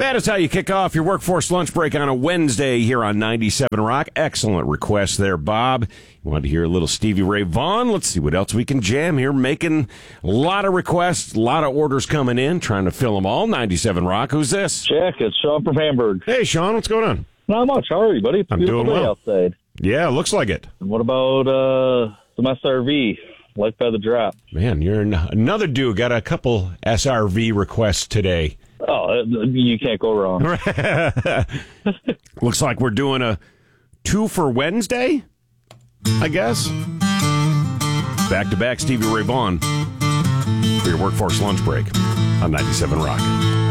That is how you kick off your workforce lunch break on a Wednesday here on 97 Rock. Excellent request there, Bob. You wanted to hear a little Stevie Ray Vaughan? Let's see what else we can jam here. Making a lot of requests, a lot of orders coming in, trying to fill them all. 97 Rock. Who's this? Jack, it's Sean from Hamburg. Hey, Sean, what's going on? Not much. How are you, buddy? It's a I'm beautiful doing day well. outside. Yeah, looks like it. And what about some SRV? Life by the Drop. Man, you're another dude. Got a couple SRV requests today. Oh, you can't go wrong. Looks like we're doing a 2 for Wednesday, I guess. Back-to-back Stevie Ray Vaughan for your workforce lunch break on 97 Rock.